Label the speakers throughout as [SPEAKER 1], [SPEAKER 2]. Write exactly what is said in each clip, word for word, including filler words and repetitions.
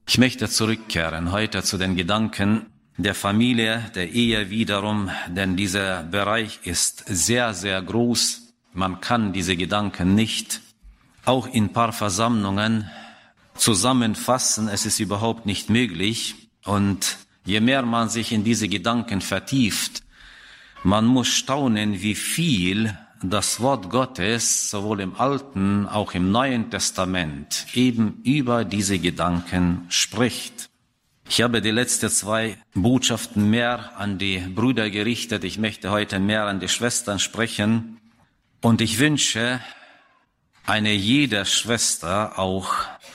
[SPEAKER 1] Ich möchte zurückkehren heute zu den Gedanken der Familie, der Ehe wiederum, denn dieser Bereich ist sehr, sehr groß. Man kann diese Gedanken nicht auch in ein paar Versammlungen zusammenfassen. Es ist überhaupt nicht möglich. Und je mehr man sich in diese Gedanken vertieft, man muss staunen, wie viel das Wort Gottes sowohl im Alten, auch im Neuen Testament eben über diese Gedanken spricht. Ich habe die letzten zwei Botschaften mehr an die Brüder gerichtet. Ich möchte heute mehr an die Schwestern sprechen. Und ich wünsche eine jeder Schwester auch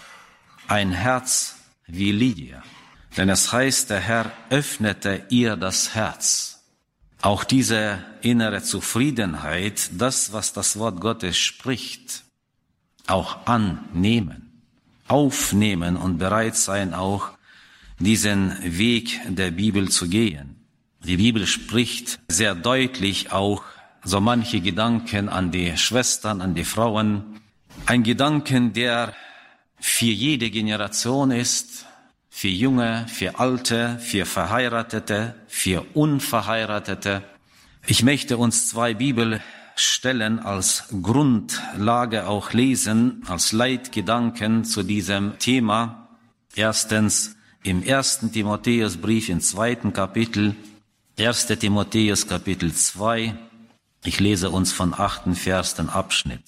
[SPEAKER 1] ein Herz wie Lydia. Denn es heißt, der Herr öffnete ihr das Herz. Auch diese innere Zufriedenheit, das, was das Wort Gottes spricht, auch annehmen, aufnehmen und bereit sein, auch diesen Weg der Bibel zu gehen. Die Bibel spricht sehr deutlich auch so manche Gedanken an die Schwestern, an die Frauen. Ein Gedanken, der für jede Generation ist, für Junge, für Alte, für Verheiratete, für Unverheiratete. Ich möchte uns zwei Bibelstellen als Grundlage auch lesen, als Leitgedanken zu diesem Thema. Erstens im ersten Timotheusbrief im zweiten Kapitel, erster Timotheus Kapitel zwei. Ich lese uns von achten Vers den Abschnitt.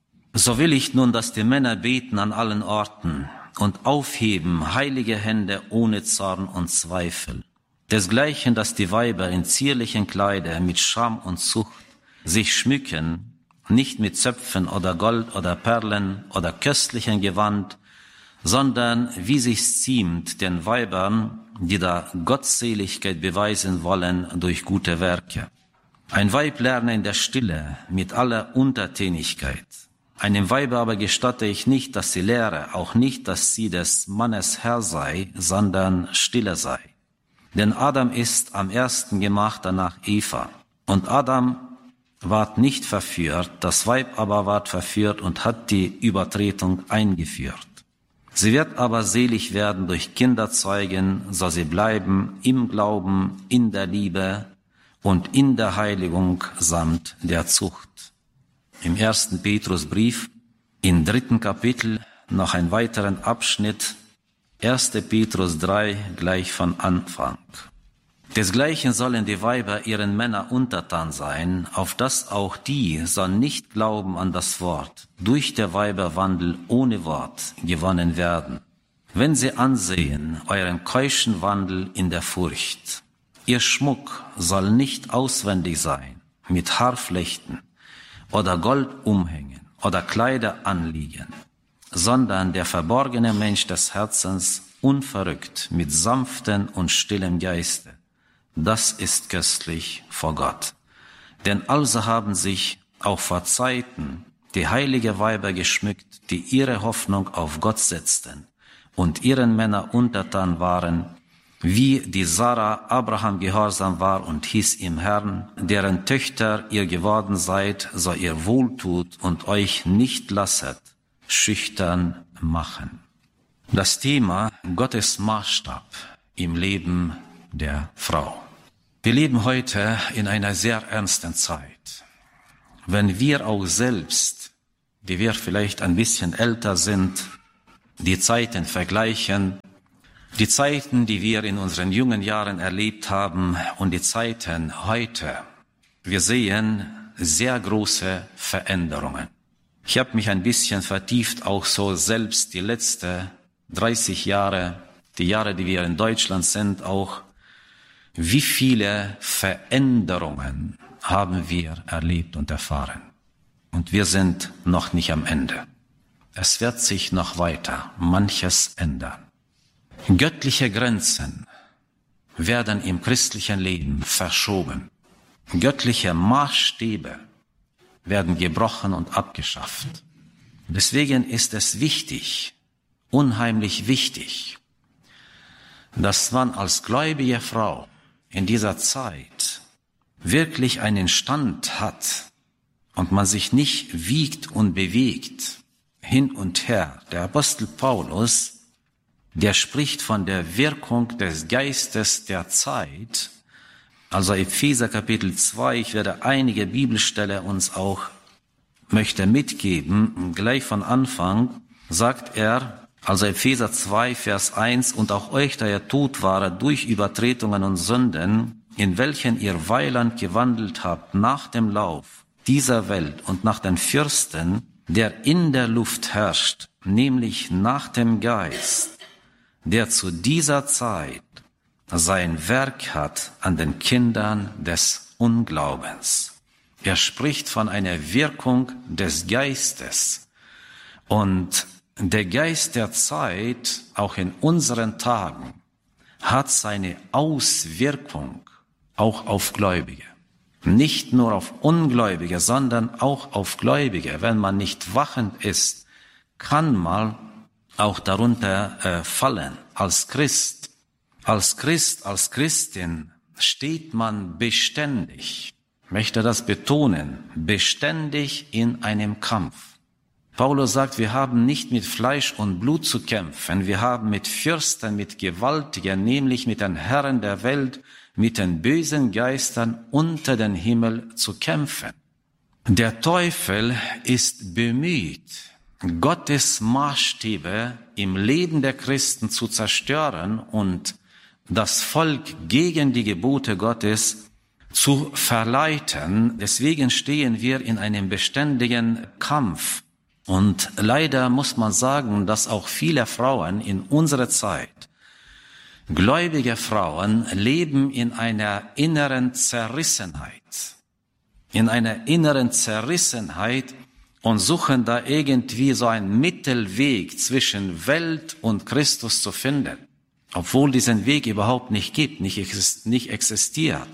[SPEAKER 1] So will ich nun, dass die Männer beten an allen Orten und aufheben heilige Hände ohne Zorn und Zweifel. Desgleichen, dass die Weiber in zierlichen Kleider mit Scham und Zucht sich schmücken, nicht mit Zöpfen oder Gold oder Perlen oder köstlichen Gewand, sondern wie sich's ziemt den Weibern, die da Gottseligkeit beweisen wollen durch gute Werke. Ein Weib lerne in der Stille mit aller Untertänigkeit. Einem Weibe aber gestatte ich nicht, dass sie lehre, auch nicht, dass sie des Mannes Herr sei, sondern stille sei. Denn Adam ist am ersten gemacht, danach Eva. Und Adam ward nicht verführt, das Weib aber ward verführt und hat die Übertretung eingeführt. Sie wird aber selig werden durch Kinderzeugen, so sie bleiben im Glauben, in der Liebe und in der Heiligung samt der Zucht. Im ersten Petrusbrief, im dritten Kapitel, noch einen weiteren Abschnitt, erster Petrus drei, gleich von Anfang. Desgleichen sollen die Weiber ihren Männern untertan sein, auf dass auch die sollen nicht glauben an das Wort, durch der Weiberwandel ohne Wort gewonnen werden. Wenn sie ansehen euren keuschen Wandel in der Furcht. Ihr Schmuck soll nicht auswendig sein, mit Haarflechten oder Gold umhängen oder Kleider anliegen, sondern der verborgene Mensch des Herzens unverrückt mit sanftem und stillem Geiste. Das ist köstlich vor Gott. Denn also haben sich auch vor Zeiten die heilige Weiber geschmückt, die ihre Hoffnung auf Gott setzten und ihren Männern untertan waren, wie die Sarah Abraham gehorsam war und hieß im Herrn, deren Töchter ihr geworden seid, so ihr wohltut und euch nicht lasset, schüchtern machen. Das Thema Gottes Maßstab im Leben der Frau. Wir leben heute in einer sehr ernsten Zeit. Wenn wir auch selbst, die wir vielleicht ein bisschen älter sind, die Zeiten vergleichen, die Zeiten, die wir in unseren jungen Jahren erlebt haben und die Zeiten heute, wir sehen sehr große Veränderungen. Ich habe mich ein bisschen vertieft, auch so selbst die letzten dreißig Jahre, die Jahre, die wir in Deutschland sind, auch wie viele Veränderungen haben wir erlebt und erfahren. Und wir sind noch nicht am Ende. Es wird sich noch weiter manches ändern. Göttliche Grenzen werden im christlichen Leben verschoben. Göttliche Maßstäbe werden gebrochen und abgeschafft. Deswegen ist es wichtig, unheimlich wichtig, dass man als gläubige Frau in dieser Zeit wirklich einen Stand hat und man sich nicht wiegt und bewegt hin und her. Der Apostel Paulus der spricht von der Wirkung des Geistes der Zeit. Also Epheser Kapitel zwei, ich werde einige Bibelstellen uns auch möchte mitgeben. Gleich von Anfang sagt er, also Epheser zwei, Vers eins, und auch euch, da ihr tot waret durch Übertretungen und Sünden, in welchen ihr weiland gewandelt habt nach dem Lauf dieser Welt und nach den Fürsten, der in der Luft herrscht, nämlich nach dem Geist, der zu dieser Zeit sein Werk hat an den Kindern des Unglaubens. Er spricht von einer Wirkung des Geistes. Und der Geist der Zeit, auch in unseren Tagen, hat seine Auswirkung auch auf Gläubige. Nicht nur auf Ungläubige, sondern auch auf Gläubige. Wenn man nicht wachend ist, kann man auch darunter äh, fallen. Als Christ, als Christ, als Christin steht man beständig, ich möchte das betonen, beständig in einem Kampf. Paulus sagt, wir haben nicht mit Fleisch und Blut zu kämpfen, wir haben mit Fürsten, mit Gewaltigen, nämlich mit den Herren der Welt, mit den bösen Geistern unter den Himmel zu kämpfen. Der Teufel ist bemüht, Gottes Maßstäbe im Leben der Christen zu zerstören und das Volk gegen die Gebote Gottes zu verleiten. Deswegen stehen wir in einem beständigen Kampf. Und leider muss man sagen, dass auch viele Frauen in unserer Zeit, gläubige Frauen, leben in einer inneren Zerrissenheit. In einer inneren Zerrissenheit und suchen da irgendwie so einen Mittelweg zwischen Welt und Christus zu finden. Obwohl diesen Weg überhaupt nicht gibt, nicht existiert.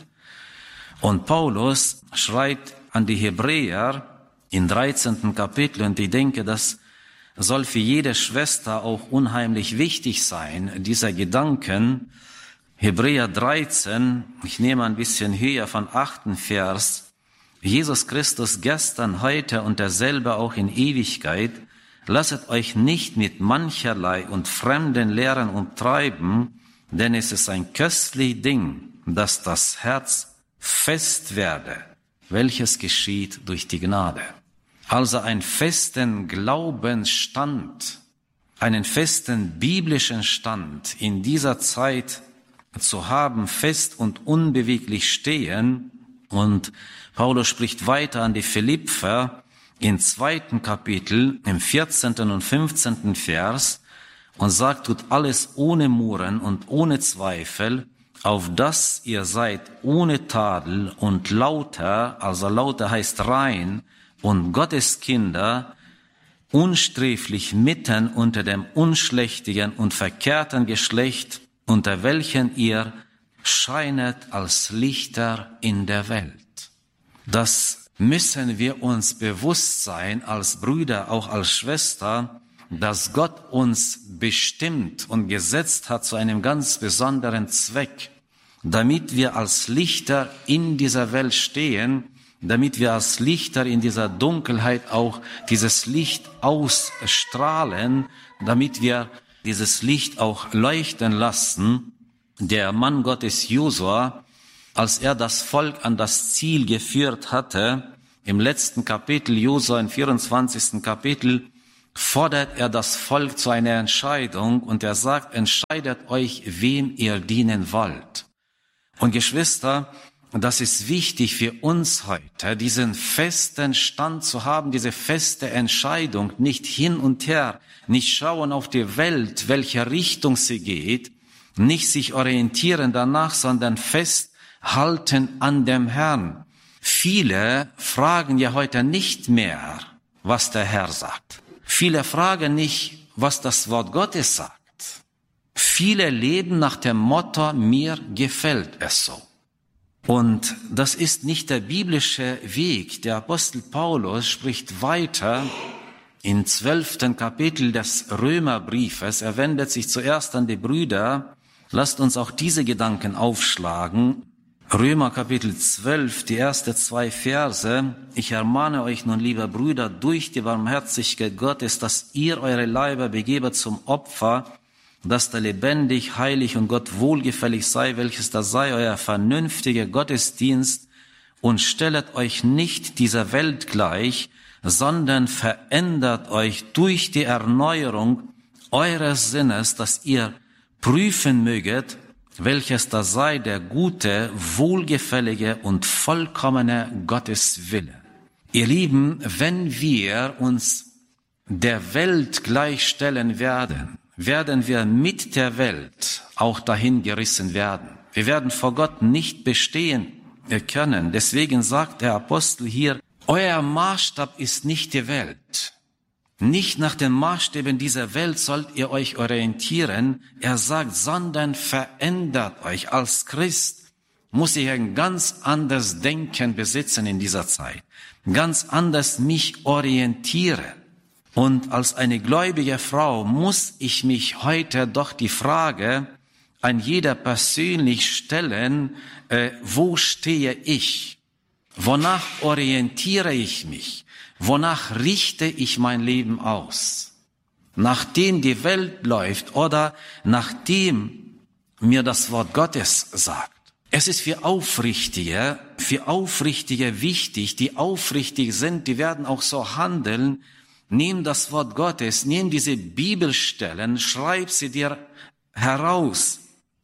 [SPEAKER 1] Und Paulus schreibt an die Hebräer im dreizehnten Kapitel, und ich denke, das soll für jede Schwester auch unheimlich wichtig sein, dieser Gedanken. Hebräer dreizehn, ich nehme ein bisschen höher von achten Vers. Jesus Christus gestern, heute und derselbe auch in Ewigkeit. Lasset euch nicht mit mancherlei und fremden Lehren umtreiben, denn es ist ein köstlich Ding, dass das Herz fest werde, welches geschieht durch die Gnade. Also einen festen Glaubensstand, einen festen biblischen Stand in dieser Zeit zu haben, fest und unbeweglich stehen. Und Paulus spricht weiter an die Philipper im zweiten Kapitel, im vierzehnten und fünfzehnten Vers und sagt, tut alles ohne Murren und ohne Zweifel, auf dass ihr seid ohne Tadel und lauter, also lauter heißt rein, und Gottes Kinder, unsträflich mitten unter dem unschlächtigen und verkehrten Geschlecht, unter welchen ihr scheinet als Lichter in der Welt. Das müssen wir uns bewusst sein, als Brüder, auch als Schwester, dass Gott uns bestimmt und gesetzt hat zu einem ganz besonderen Zweck, damit wir als Lichter in dieser Welt stehen, damit wir als Lichter in dieser Dunkelheit auch dieses Licht ausstrahlen, damit wir dieses Licht auch leuchten lassen. Der Mann Gottes Josua, als er das Volk an das Ziel geführt hatte, im letzten Kapitel, Josua im vierundzwanzigsten Kapitel, fordert er das Volk zu einer Entscheidung und er sagt, entscheidet euch, wem ihr dienen wollt. Und Geschwister, das ist wichtig für uns heute, diesen festen Stand zu haben, diese feste Entscheidung, nicht hin und her, nicht schauen auf die Welt, welche Richtung sie geht, nicht sich orientieren danach, sondern festhalten an dem Herrn. Viele fragen ja heute nicht mehr, was der Herr sagt. Viele fragen nicht, was das Wort Gottes sagt. Viele leben nach dem Motto, mir gefällt es so. Und das ist nicht der biblische Weg. Der Apostel Paulus spricht weiter im zwölften Kapitel des Römerbriefes. Er wendet sich zuerst an die Brüder. Lasst uns auch diese Gedanken aufschlagen. Römer Kapitel zwölf, die ersten zwei Verse. Ich ermahne euch nun, liebe Brüder, durch die Barmherzigkeit Gottes, dass ihr eure Leiber begebet zum Opfer, dass da lebendig, heilig und Gott wohlgefällig sei, welches da sei euer vernünftiger Gottesdienst, und stellet euch nicht dieser Welt gleich, sondern verändert euch durch die Erneuerung eures Sinnes, dass ihr prüfen möget, welches da sei der gute, wohlgefällige und vollkommene Gotteswille. Ihr Lieben, wenn wir uns der Welt gleichstellen werden, werden wir mit der Welt auch dahin gerissen werden. Wir werden vor Gott nicht bestehen können. Deswegen sagt der Apostel hier, euer Maßstab ist nicht die Welt. Nicht nach den Maßstäben dieser Welt sollt ihr euch orientieren. Er sagt, sondern verändert euch. Als Christ muss ich ein ganz anderes Denken besitzen in dieser Zeit. Ganz anders mich orientieren. Und als eine gläubige Frau muss ich mich heute doch die Frage an jeder persönlich stellen, äh, wo stehe ich? Wonach orientiere ich mich? Wonach richte ich mein Leben aus? Nachdem die Welt läuft oder nachdem mir das Wort Gottes sagt? Es ist für Aufrichtige, für Aufrichtige wichtig, die aufrichtig sind, die werden auch so handeln. Nimm das Wort Gottes, nimm diese Bibelstellen, schreib sie dir heraus.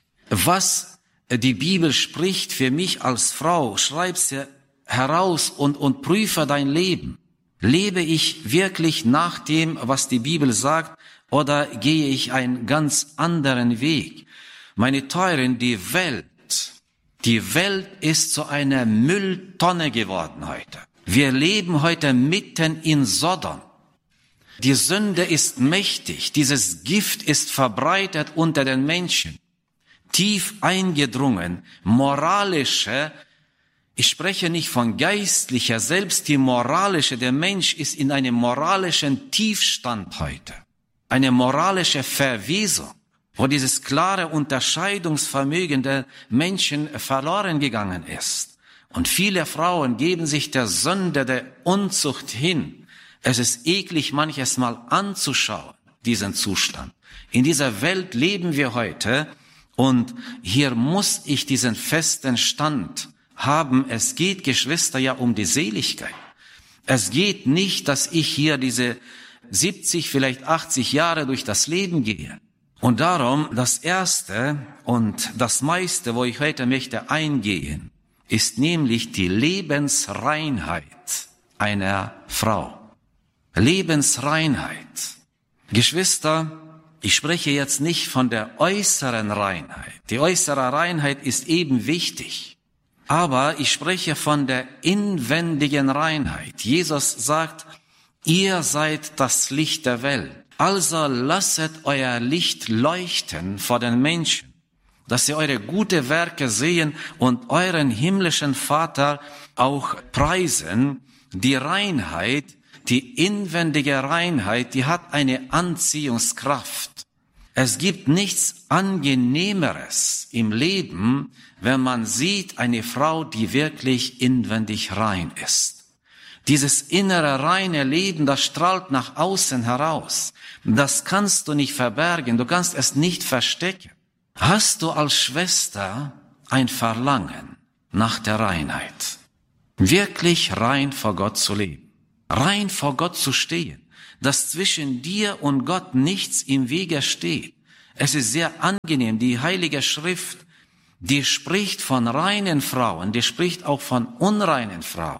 [SPEAKER 1] Was die Bibel spricht für mich als Frau, schreib sie heraus und, und prüfe dein Leben. Lebe ich wirklich nach dem, was die Bibel sagt, oder gehe ich einen ganz anderen Weg? Meine Teuren, die Welt, die Welt ist zu einer Mülltonne geworden heute. Wir leben heute mitten in Sodom. Die Sünde ist mächtig, dieses Gift ist verbreitet unter den Menschen, tief eingedrungen, moralische, ich spreche nicht von geistlicher, selbst die moralische, der Mensch ist in einem moralischen Tiefstand heute, eine moralische Verwesung, wo dieses klare Unterscheidungsvermögen der Menschen verloren gegangen ist. Und viele Frauen geben sich der Sünde, der Unzucht hin. Es ist eklig, manches Mal anzuschauen, diesen Zustand. In dieser Welt leben wir heute und hier muss ich diesen festen Stand haben. Es geht, Geschwister, ja um die Seligkeit. Es geht nicht, dass ich hier diese siebzig, vielleicht achtzig Jahre durch das Leben gehe. Und darum, das Erste und das meiste, wo ich heute möchte eingehen, ist nämlich die Lebensreinheit einer Frau. Lebensreinheit. Geschwister, ich spreche jetzt nicht von der äußeren Reinheit. Die äußere Reinheit ist eben wichtig. Aber ich spreche von der inwendigen Reinheit. Jesus sagt, ihr seid das Licht der Welt. Also lasset euer Licht leuchten vor den Menschen, dass sie eure gute Werke sehen und euren himmlischen Vater auch preisen. Die Reinheit, die inwendige Reinheit, die hat eine Anziehungskraft. Es gibt nichts Angenehmeres im Leben, wenn man sieht eine Frau, die wirklich inwendig rein ist. Dieses innere reine Leben, das strahlt nach außen heraus. Das kannst du nicht verbergen, du kannst es nicht verstecken. Hast du als Schwester ein Verlangen nach der Reinheit, wirklich rein vor Gott zu leben? Rein vor Gott zu stehen, dass zwischen dir und Gott nichts im Wege steht. Es ist sehr angenehm, die Heilige Schrift, die spricht von reinen Frauen, die spricht auch von unreinen Frauen.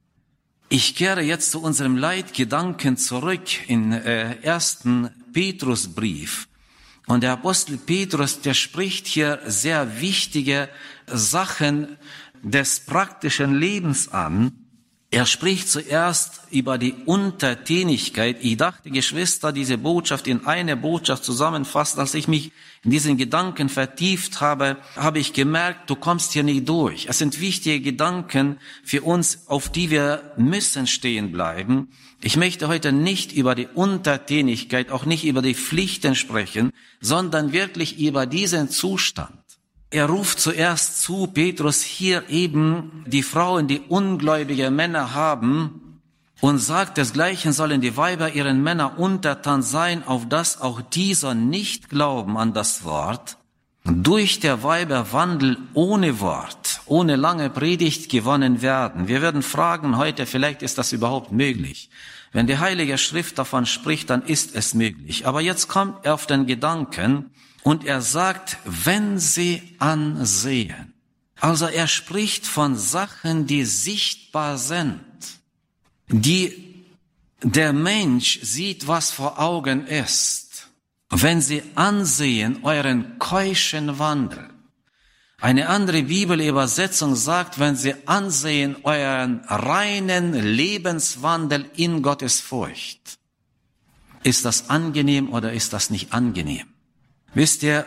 [SPEAKER 1] Ich kehre jetzt zu unserem Leitgedanken zurück in äh, ersten Petrusbrief. Und der Apostel Petrus, der spricht hier sehr wichtige Sachen des praktischen Lebens an. Er spricht zuerst über die Untertänigkeit. Ich dachte, Geschwister, diese Botschaft in eine Botschaft zusammenfasst. Als ich mich in diesen Gedanken vertieft habe, habe ich gemerkt, du kommst hier nicht durch. Es sind wichtige Gedanken für uns, auf die wir müssen stehen bleiben. Ich möchte heute nicht über die Untertänigkeit, auch nicht über die Pflichten sprechen, sondern wirklich über diesen Zustand. Er ruft zuerst zu, Petrus, hier eben die Frauen, die ungläubige Männer haben, Und sagt, desgleichen sollen die Weiber ihren Männern untertan sein, auf dass auch dieser nicht glauben an das Wort, durch der Weiber Wandel ohne Wort, ohne lange Predigt gewonnen werden. Wir werden fragen heute, vielleicht ist das überhaupt möglich. Wenn die Heilige Schrift davon spricht, dann ist es möglich. Aber jetzt kommt er auf den Gedanken und er sagt, wenn sie ansehen. Also er spricht von Sachen, die sichtbar sind, die der Mensch sieht, was vor Augen ist. Wenn sie ansehen euren keuschen Wandel. Eine andere Bibelübersetzung sagt, wenn sie ansehen euren reinen Lebenswandel in Gottes Furcht. Ist das angenehm oder ist das nicht angenehm? Wisst ihr,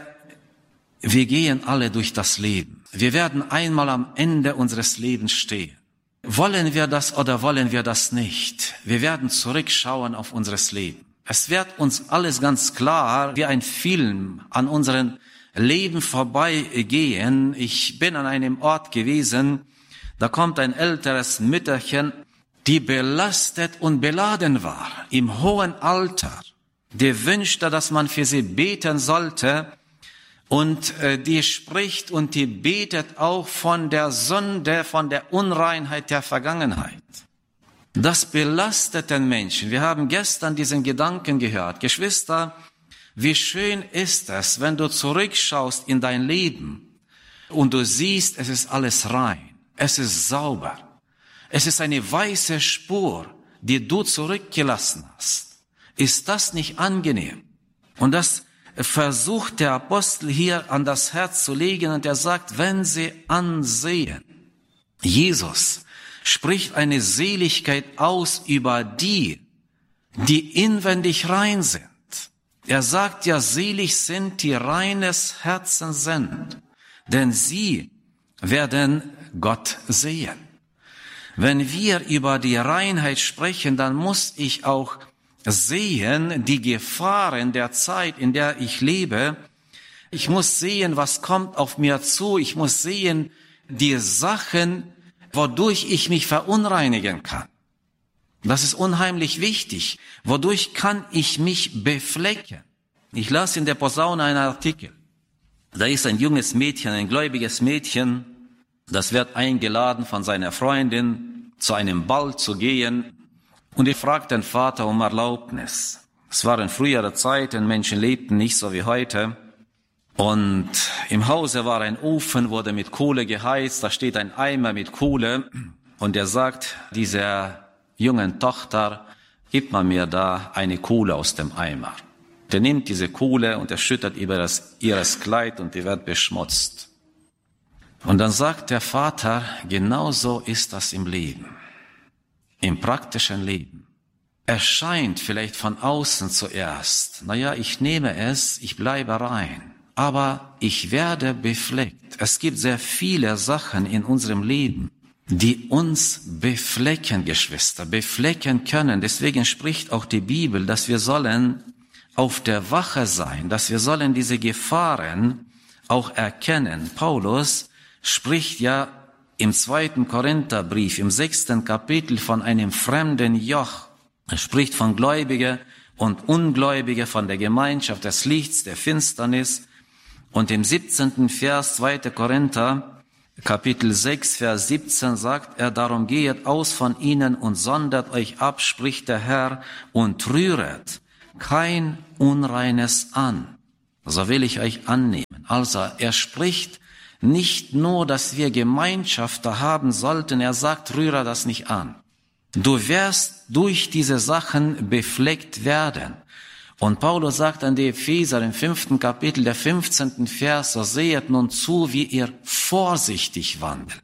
[SPEAKER 1] wir gehen alle durch das Leben. Wir werden einmal am Ende unseres Lebens stehen. Wollen wir das oder wollen wir das nicht? Wir werden zurückschauen auf unseres Leben. Es wird uns alles ganz klar wie ein Film an unserem Leben vorbeigehen. Ich bin an einem Ort gewesen, da kommt ein älteres Mütterchen, die belastet und beladen war, im hohen Alter. Die wünschte, dass man für sie beten sollte. Und äh, die spricht und die betet auch von der Sünde, von der Unreinheit der Vergangenheit. Das belastet den Menschen. Wir haben gestern diesen Gedanken gehört. Geschwister, wie schön ist es, wenn du zurückschaust in dein Leben und du siehst, es ist alles rein, es ist sauber. Es ist eine weiße Spur, die du zurückgelassen hast. Ist das nicht angenehm? Und das versucht der Apostel hier an das Herz zu legen und er sagt, wenn sie ansehen. Jesus spricht eine Seligkeit aus über die, die inwendig rein sind. Er sagt ja, selig sind die reines Herzen sind, denn sie werden Gott sehen. Wenn wir über die Reinheit sprechen, dann muss ich auch sehen die Gefahren der Zeit, in der ich lebe. Ich muss sehen, was kommt auf mir zu. Ich muss sehen die Sachen, wodurch ich mich verunreinigen kann. Das ist unheimlich wichtig. Wodurch kann ich mich beflecken? Ich las in der Posaune einen Artikel. Da ist ein junges Mädchen, ein gläubiges Mädchen, das wird eingeladen von seiner Freundin, zu einem Ball zu gehen. Und er fragt den Vater um Erlaubnis. Es waren frühere Zeiten, Menschen lebten nicht so wie heute. Und im Hause war ein Ofen, wurde mit Kohle geheizt, da steht ein Eimer mit Kohle. Und er sagt dieser jungen Tochter, gib mal mir da eine Kohle aus dem Eimer. Der nimmt diese Kohle und er schüttet über das, ihres Kleid und die wird beschmutzt. Und dann sagt der Vater, genauso ist das im Leben. Im praktischen Leben. Es scheint vielleicht von außen zuerst, naja, ich nehme es, ich bleibe rein, aber ich werde befleckt. Es gibt sehr viele Sachen in unserem Leben, die uns beflecken, Geschwister, beflecken können. Deswegen spricht auch die Bibel, dass wir sollen auf der Wache sein, dass wir sollen diese Gefahren auch erkennen. Paulus spricht ja im zweiten Korintherbrief, im sechsten Kapitel von einem fremden Joch. Er spricht von Gläubige und Ungläubige, von der Gemeinschaft des Lichts, der Finsternis. Und im siebzehnten Vers, zweiter Korinther, Kapitel sechs, Vers siebzehn sagt er, darum gehet aus von ihnen und sondert euch ab, spricht der Herr, und rühret kein Unreines an. So will ich euch annehmen. Also er spricht nicht nur, dass wir Gemeinschaft da haben sollten, er sagt, rühre das nicht an. Du wirst durch diese Sachen befleckt werden. Und Paulus sagt an die Epheser im fünften Kapitel, der fünfzehnten Vers, so sehet nun zu, wie ihr vorsichtig wandelt.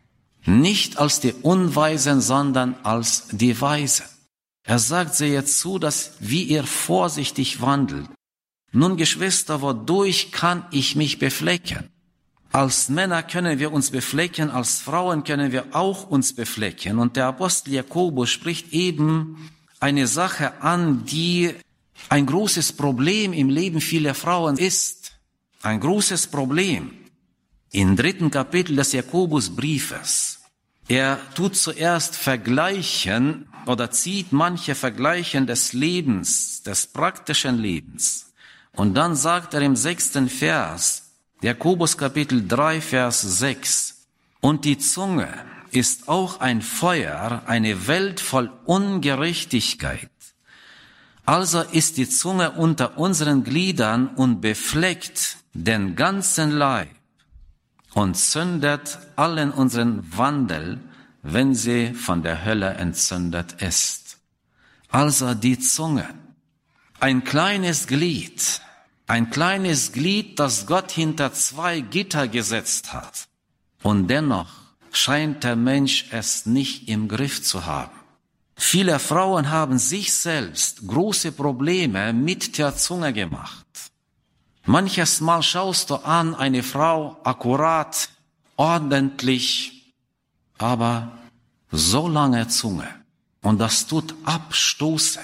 [SPEAKER 1] Nicht als die Unweisen, sondern als die Weisen. Er sagt, sehet zu, dass wie ihr vorsichtig wandelt. Nun, Geschwister, wodurch kann ich mich beflecken? Als Männer können wir uns beflecken, als Frauen können wir auch uns beflecken. Und der Apostel Jakobus spricht eben eine Sache an, die ein großes Problem im Leben vieler Frauen ist. Ein großes Problem. Im dritten Kapitel des Jakobusbriefes, Er tut zuerst Vergleichen oder zieht manche Vergleichen des Lebens, des praktischen Lebens. Und dann sagt er im sechsten Vers, Jakobus Kapitel drei, Vers sechs, und die Zunge ist auch ein Feuer, eine Welt voll Ungerechtigkeit. Also ist die Zunge unter unseren Gliedern und befleckt den ganzen Leib und zündet allen unseren Wandel, wenn sie von der Hölle entzündet ist. Also die Zunge, ein kleines Glied, ein kleines Glied, das Gott hinter zwei Gitter gesetzt hat. Und dennoch scheint der Mensch es nicht im Griff zu haben. Viele Frauen haben sich selbst große Probleme mit der Zunge gemacht. Manches Mal schaust du an eine Frau akkurat, ordentlich, aber so lange Zunge. Und das tut abstoßen.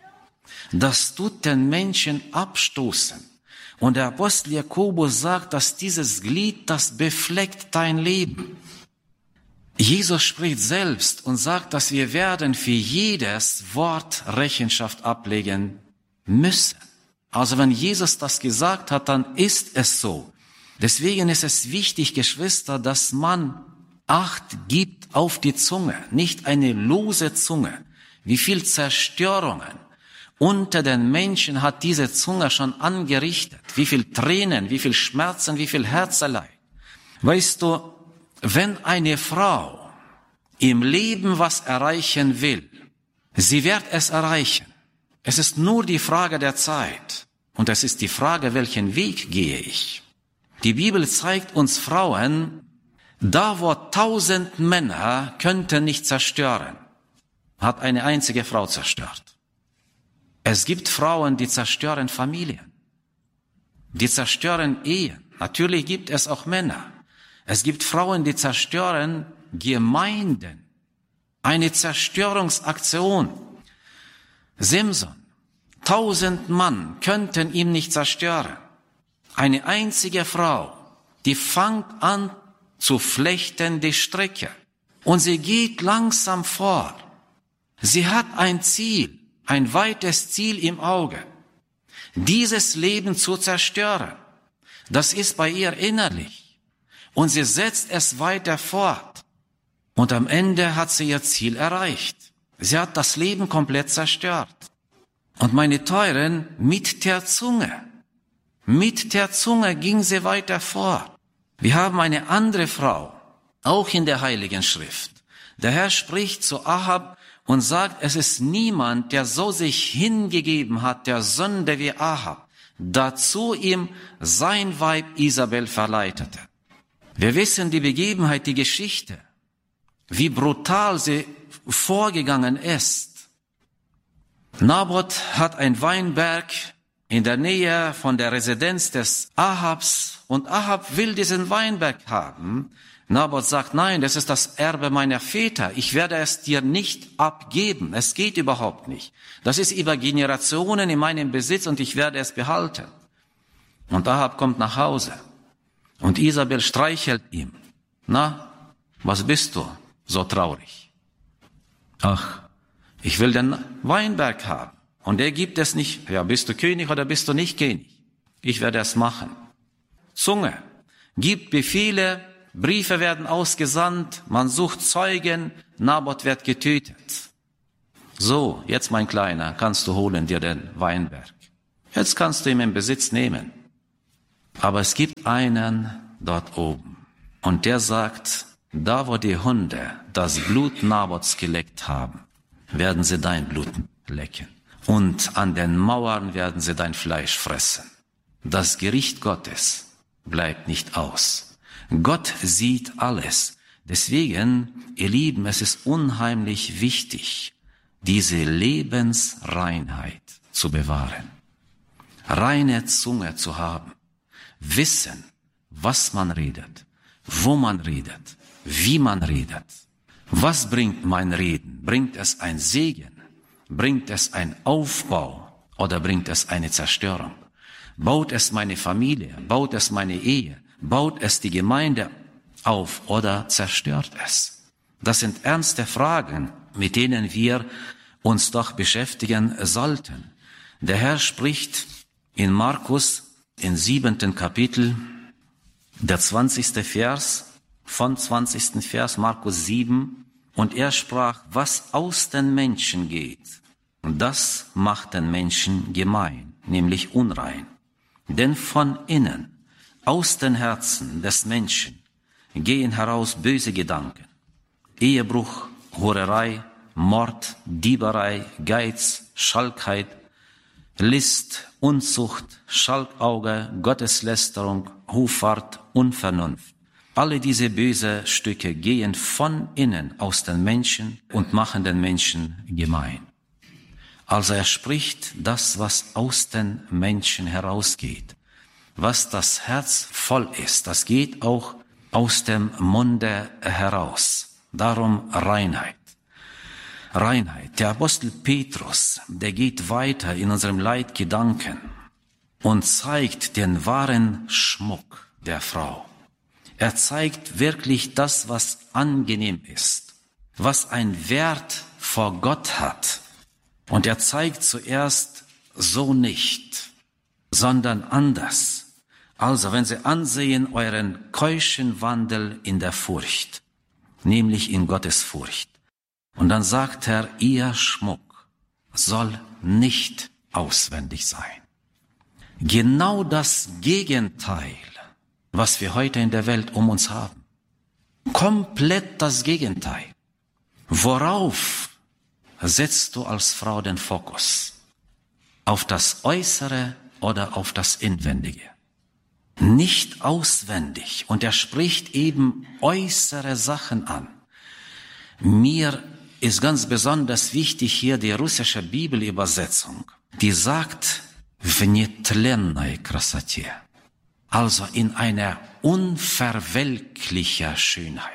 [SPEAKER 1] Das tut den Menschen abstoßen. Und der Apostel Jakobus sagt, dass dieses Glied, das befleckt dein Leben. Jesus spricht selbst und sagt, dass wir werden für jedes Wort Rechenschaft ablegen müssen. Also wenn Jesus das gesagt hat, dann ist es so. Deswegen ist es wichtig, Geschwister, dass man Acht gibt auf die Zunge, nicht eine lose Zunge. Wie viel Zerstörungen unter den Menschen hat diese Zunge schon angerichtet? Wie viel Tränen, wie viel Schmerzen, wie viel Herzeleid? Weißt du, wenn eine Frau im Leben was erreichen will, sie wird es erreichen. Es ist nur die Frage der Zeit. Und es ist die Frage, welchen Weg gehe ich? Die Bibel zeigt uns Frauen, da wo tausend Männer könnten nicht zerstören, hat eine einzige Frau zerstört. Es gibt Frauen, die zerstören Familien. Die zerstören Ehen. Natürlich gibt es auch Männer. Es gibt Frauen, die zerstören Gemeinden. Eine Zerstörungsaktion. Simson. Tausend Mann könnten ihn nicht zerstören. Eine einzige Frau, die fängt an zu flechten die Stricke. Und sie geht langsam vor. Sie hat ein Ziel, ein weites Ziel im Auge. Dieses Leben zu zerstören. Das ist bei ihr innerlich. Und sie setzt es weiter fort. Und am Ende hat sie ihr Ziel erreicht. Sie hat das Leben komplett zerstört. Und meine Teuren, mit der Zunge, mit der Zunge ging sie weiter fort. Wir haben eine andere Frau, auch in der Heiligen Schrift. Der Herr spricht zu Ahab und sagt, es ist niemand, der so sich hingegeben hat, der Sünde wie Ahab, dazu ihm sein Weib Isabel verleitete. Wir wissen die Begebenheit, die Geschichte, wie brutal sie vorgegangen ist. Naboth hat einen Weinberg in der Nähe von der Residenz des Ahabs und Ahab will diesen Weinberg haben. Naboth sagt, nein, das ist das Erbe meiner Väter. Ich werde es dir nicht abgeben. Es geht überhaupt nicht. Das ist über Generationen in meinem Besitz und ich werde es behalten. Und Ahab kommt nach Hause und Isabel streichelt ihm. Na, was bist du so traurig? Ach, ich will den Weinberg haben. Und er gibt es nicht. Ja, bist du König oder bist du nicht König? Ich werde es machen. Zunge gibt Befehle, Briefe werden ausgesandt, man sucht Zeugen, Naboth wird getötet. So, jetzt mein Kleiner, kannst du holen dir den Weinberg. Jetzt kannst du ihn in Besitz nehmen. Aber es gibt einen dort oben. Und der sagt, da wo die Hunde das Blut Naboths geleckt haben, werden sie dein Blut lecken. Und an den Mauern werden sie dein Fleisch fressen. Das Gericht Gottes bleibt nicht aus. Gott sieht alles. Deswegen, ihr Lieben, es ist unheimlich wichtig, diese Lebensreinheit zu bewahren. Reine Zunge zu haben. Wissen, was man redet, wo man redet, wie man redet. Was bringt mein Reden? Bringt es ein Segen? Bringt es ein Aufbau oder bringt es eine Zerstörung? Baut es meine Familie? Baut es meine Ehe? Baut es die Gemeinde auf oder zerstört es? Das sind ernste Fragen, mit denen wir uns doch beschäftigen sollten. Der Herr spricht in Markus, im siebenten Kapitel, der zwanzigste Vers, von zwanzigsten Vers, Markus sieben, und er sprach, was aus den Menschen geht, das macht den Menschen gemein, nämlich unrein. Denn von innen, aus den Herzen des Menschen, gehen heraus böse Gedanken, Ehebruch, Hurerei, Mord, Dieberei, Geiz, Schalkheit, List, Unzucht, Schalkauge, Gotteslästerung, Hoffart, Unvernunft. Alle diese böse Stücke gehen von innen aus den Menschen und machen den Menschen gemein. Also er spricht das, was aus den Menschen herausgeht. Was das Herz voll ist, das geht auch aus dem Munde heraus. Darum Reinheit. Reinheit. Der Apostel Petrus, der geht weiter in unserem Leitgedanken und zeigt den wahren Schmuck der Frau. Er zeigt wirklich das, was angenehm ist, was einen Wert vor Gott hat. Und er zeigt zuerst so nicht, sondern anders. Also, wenn Sie ansehen, euren keuschen Wandel in der Furcht, nämlich in Gottes Furcht. Und dann sagt er, ihr Schmuck soll nicht auswendig sein. Genau das Gegenteil, was wir heute in der Welt um uns haben. Komplett das Gegenteil. Worauf setzt du als Frau den Fokus? Auf das Äußere oder auf das Inwendige? Nicht auswendig. Und er spricht eben äußere Sachen an. Mir ist ganz besonders wichtig hier die russische Bibelübersetzung. Die sagt, в нетленной красоте. Also in einer unverwelklicher Schönheit.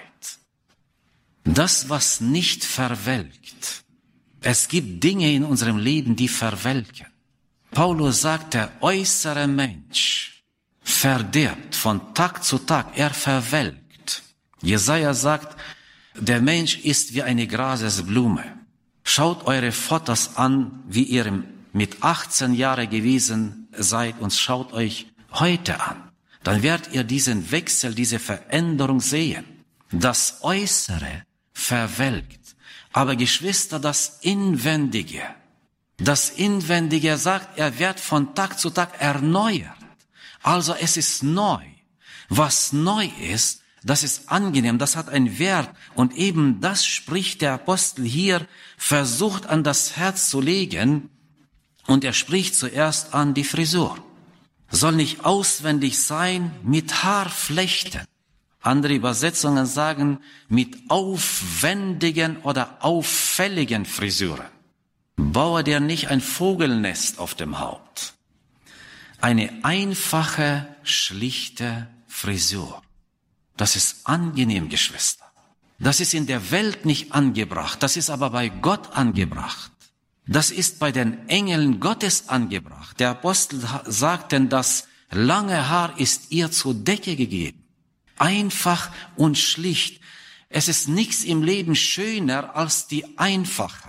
[SPEAKER 1] Das, was nicht verwelkt. Es gibt Dinge in unserem Leben, die verwelken. Paulus sagt, der äußere Mensch verdirbt von Tag zu Tag, er verwelkt. Jesaja sagt, der Mensch ist wie eine Grasesblume. Schaut eure Fotos an, wie ihr mit achtzehn Jahren gewesen seid und schaut euch heute an. Dann werdet ihr diesen Wechsel, diese Veränderung sehen. Das Äußere verwelkt. Aber Geschwister, das Inwendige, das Inwendige sagt, er wird von Tag zu Tag erneuert. Also es ist neu. Was neu ist, das ist angenehm, das hat einen Wert. Und eben das spricht der Apostel hier, versucht an das Herz zu legen. Und er spricht zuerst an die Frisur. Soll nicht auswendig sein mit Haarflechten. Andere Übersetzungen sagen mit aufwendigen oder auffälligen Frisuren. Baue dir nicht ein Vogelnest auf dem Haupt. Eine einfache, schlichte Frisur. Das ist angenehm, Geschwister. Das ist in der Welt nicht angebracht, das ist aber bei Gott angebracht. Das ist bei den Engeln Gottes angebracht. Der Apostel sagt denn, das lange Haar ist ihr zur Decke gegeben. Einfach und schlicht. Es ist nichts im Leben schöner als die Einfachheit.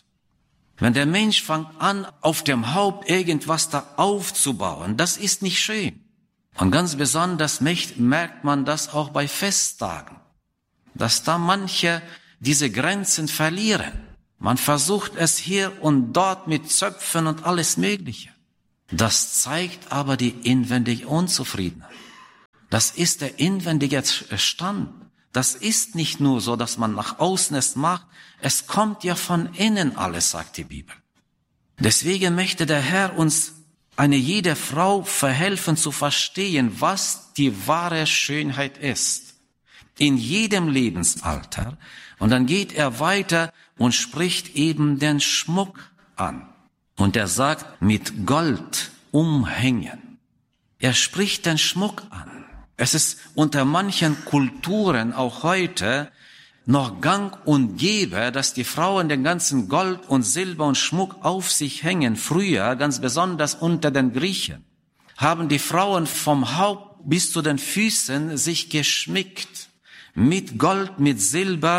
[SPEAKER 1] Wenn der Mensch fängt an, auf dem Haupt irgendwas da aufzubauen, das ist nicht schön. Und ganz besonders merkt man das auch bei Festtagen, dass da manche diese Grenzen verlieren. Man versucht es hier und dort mit Zöpfen und alles Mögliche. Das zeigt aber die inwendige Unzufriedenheit. Das ist der inwendige Stand. Das ist nicht nur so, dass man nach außen es macht. Es kommt ja von innen alles, sagt die Bibel. Deswegen möchte der Herr uns eine jede Frau verhelfen zu verstehen, was die wahre Schönheit ist. In jedem Lebensalter. Und dann geht er weiter und spricht eben den Schmuck an. Und er sagt, mit Gold umhängen. Er spricht den Schmuck an. Es ist unter manchen Kulturen auch heute noch gang und gäbe, dass die Frauen den ganzen Gold und Silber und Schmuck auf sich hängen. Früher, ganz besonders unter den Griechen, haben die Frauen vom Haupt bis zu den Füßen sich geschmückt. Mit Gold, mit Silber.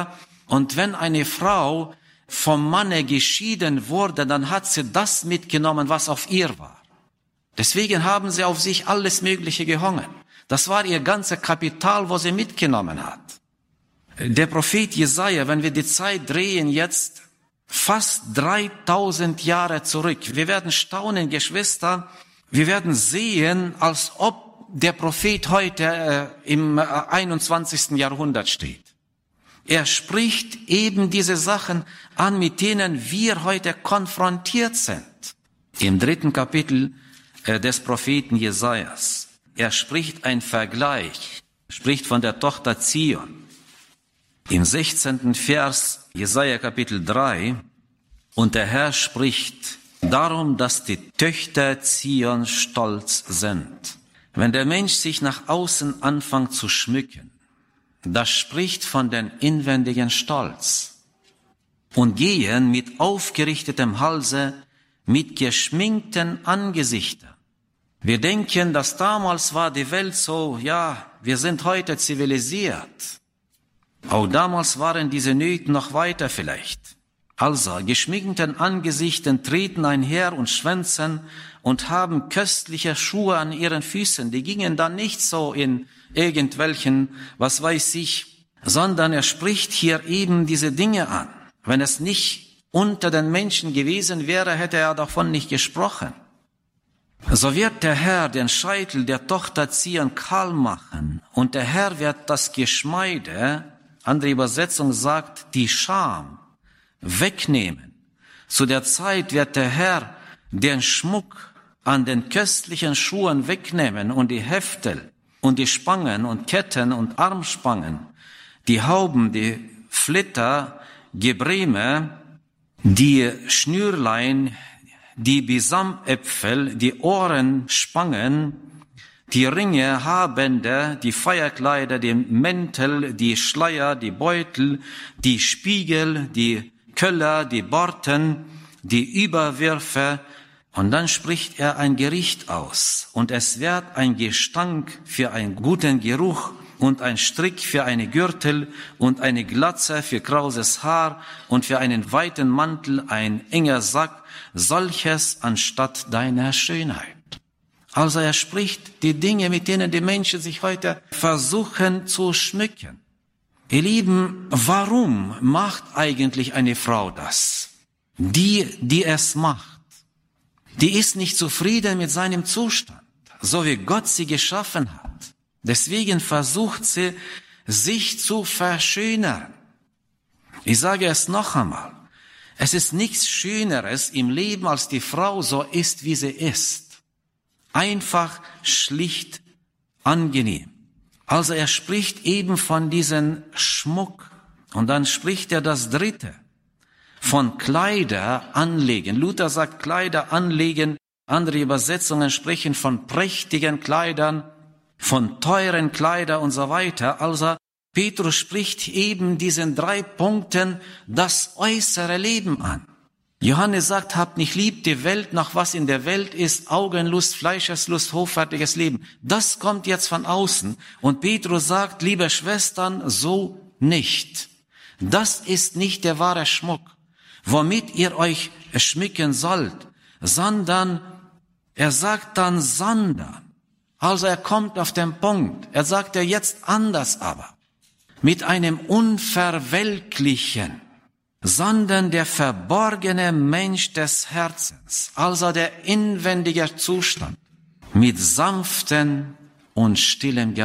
[SPEAKER 1] Und wenn eine Frau vom Manne geschieden wurde, dann hat sie das mitgenommen, was auf ihr war. Deswegen haben sie auf sich alles Mögliche gehangen. Das war ihr ganzes Kapital, was sie mitgenommen hat. Der Prophet Jesaja, wenn wir die Zeit drehen jetzt fast dreitausend Jahre zurück. Wir werden staunen, Geschwister, wir werden sehen, als ob der Prophet heute äh, im einundzwanzigsten Jahrhundert steht. Er spricht eben diese Sachen an, mit denen wir heute konfrontiert sind. Im dritten Kapitel äh, des Propheten Jesajas. Er spricht ein Vergleich, spricht von der Tochter Zion. Im sechzehnten Vers, Jesaja Kapitel drei, und der Herr spricht darum, dass die Töchter Zion stolz sind. Wenn der Mensch sich nach außen anfängt zu schmücken, das spricht von den inwendigen Stolz. Und gehen mit aufgerichtetem Halse, mit geschminkten Angesichtern. Wir denken, dass damals war die Welt so, ja, wir sind heute zivilisiert. Auch damals waren diese Nöte noch weiter vielleicht. Also, geschminkten Angesichten treten einher und schwänzen und haben köstliche Schuhe an ihren Füßen. Die gingen dann nicht so in irgendwelchen, was weiß ich, sondern er spricht hier eben diese Dinge an. Wenn es nicht unter den Menschen gewesen wäre, hätte er davon nicht gesprochen. So wird der Herr den Scheitel der Tochter Zion kahl machen und der Herr wird das Geschmeide, andere Übersetzung sagt, die Scham wegnehmen. Zu der Zeit wird der Herr den Schmuck an den köstlichen Schuhen wegnehmen und die Heftel und die Spangen und Ketten und Armspangen, die Hauben, die Flitter, Gebreme, die Schnürlein, die Bisamäpfel, die Ohrenspangen, die Ringe, Haarbänder, die Feierkleider, die Mäntel, die Schleier, die Beutel, die Spiegel, die Köller, die Borten, die Überwürfe. Und dann spricht er ein Gericht aus. Und es wird ein Gestank für einen guten Geruch und ein Strick für eine Gürtel und eine Glatze für krauses Haar und für einen weiten Mantel ein enger Sack, solches anstatt deiner Schönheit. Also er spricht die Dinge, mit denen die Menschen sich heute versuchen zu schmücken. Ihr Lieben, warum macht eigentlich eine Frau das? Die, die es macht, die ist nicht zufrieden mit seinem Zustand, so wie Gott sie geschaffen hat. Deswegen versucht sie, sich zu verschönern. Ich sage es noch einmal. Es ist nichts Schöneres im Leben, als die Frau so ist, wie sie ist. Einfach, schlicht, angenehm. Also er spricht eben von diesem Schmuck. Und dann spricht er das Dritte. Von Kleider anlegen. Luther sagt Kleider anlegen. Andere Übersetzungen sprechen von prächtigen Kleidern, von teuren Kleidern und so weiter. Also Petrus spricht eben diesen drei Punkten das äußere Leben an. Johannes sagt, habt nicht lieb die Welt nach was in der Welt ist, Augenlust, Fleischeslust, hoffärtiges Leben. Das kommt jetzt von außen. Und Petrus sagt, liebe Schwestern, so nicht. Das ist nicht der wahre Schmuck, womit ihr euch schmücken sollt, sondern, er sagt dann, sondern. Also er kommt auf den Punkt. Er sagt ja jetzt anders aber. Mit einem unverwelklichen, sondern der verborgene Mensch des Herzens, also der inwendige Zustand, mit sanften und stillem